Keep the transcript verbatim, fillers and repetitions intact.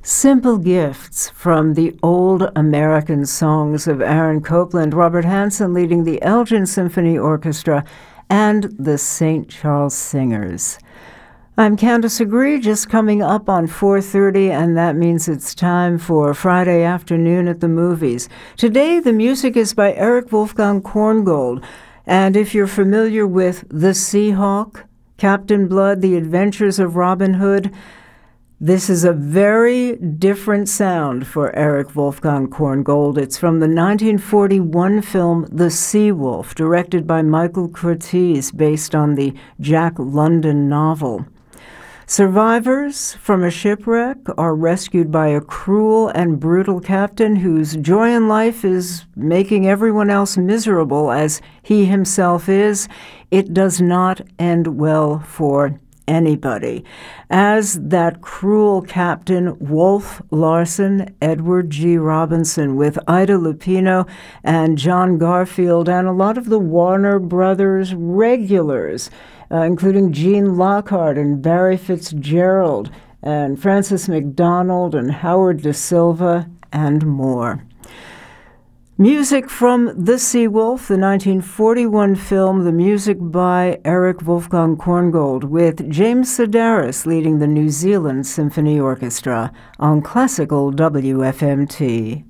Simple Gifts from the Old American Songs of Aaron Copland, Robert Hansen leading the Elgin Symphony Orchestra, and the Saint Charles Singers. I'm Candace Agree, just coming up on four thirty, and that means it's time for Friday Afternoon at the Movies. Today, the music is by Erich Wolfgang Korngold, and if you're familiar with The Seahawk, Captain Blood, The Adventures of Robin Hood, this is a very different sound for Erich Wolfgang Korngold. It's from the nineteen forty-one film The Sea Wolf, directed by Michael Curtiz, based on the Jack London novel. Survivors from a shipwreck are rescued by a cruel and brutal captain whose joy in life is making everyone else miserable as he himself is. It does not end well for anybody. As that cruel captain, Wolf Larson, Edward G. Robinson, with Ida Lupino and John Garfield, and a lot of the Warner Brothers regulars, uh, including Gene Lockhart and Barry Fitzgerald, and Francis McDonald and Howard Da Silva, and more. Music from The Sea Wolf, the nineteen forty-one film, the music by Erich Wolfgang Korngold, with James Sedaris leading the New Zealand Symphony Orchestra on Classical W F M T.